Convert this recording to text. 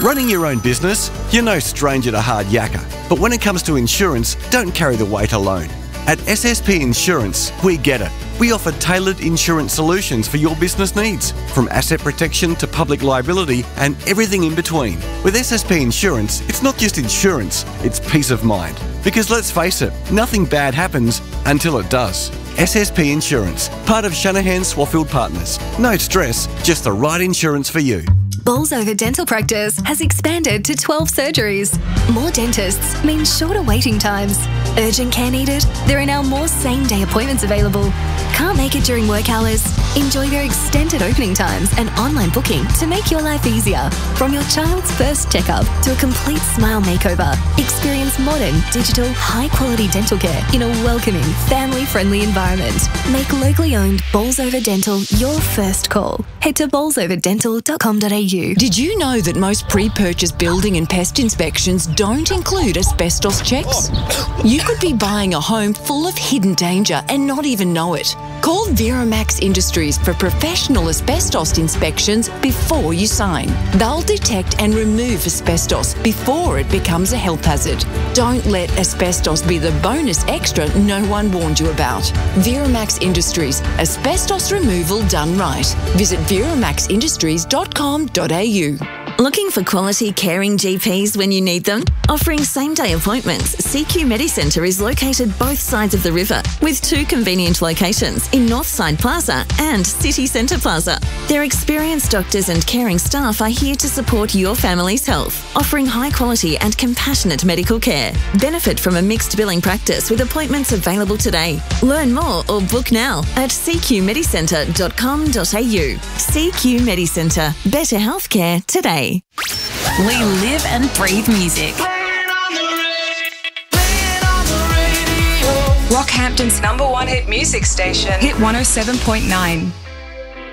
Running your own business? You're no stranger to hard yakka. But when it comes to insurance, don't carry the weight alone. At SSP Insurance, we get it. We offer tailored insurance solutions for your business needs, from asset protection to public liability and everything in between. With SSP Insurance, it's not just insurance, it's peace of mind. Because let's face it, nothing bad happens until it does. SSP Insurance, part of Shanahan Swaffield Partners. No stress, just the right insurance for you. Bolsover Dental Practice has expanded to 12 surgeries. More dentists means shorter waiting times. Urgent care needed? There are now more same-day appointments available. Can't make it during work hours? Enjoy their extended opening times and online booking to make your life easier. From your child's first checkup to a complete smile makeover, experience modern, digital, high-quality dental care in a welcoming, family-friendly environment. Make locally owned Bolsover Dental your first call. Head to bolsoverdental.com.au. Did you know that most pre-purchase building and pest inspections don't include asbestos checks? You could be buying a home full of hidden danger and not even know it. Call Viramax Industries for professional asbestos inspections before you sign. They'll detect and remove asbestos before it becomes a health hazard. Don't let asbestos be the bonus extra no one warned you about. Viramax Industries, asbestos removal done right. Visit viramaxindustries.com.au. Looking for quality, caring GPs when you need them? Offering same-day appointments, CQ Medicentre is located both sides of the river with 2 convenient locations in Northside Plaza and City Centre Plaza. Their experienced doctors and caring staff are here to support your family's health, offering high-quality and compassionate medical care. Benefit from a mixed billing practice with appointments available today. Learn more or book now at cqmedicentre.com.au. CQ Medicentre. Better healthcare today. We live and breathe music. Rockhampton's #1 hit music station, Hit 107.9.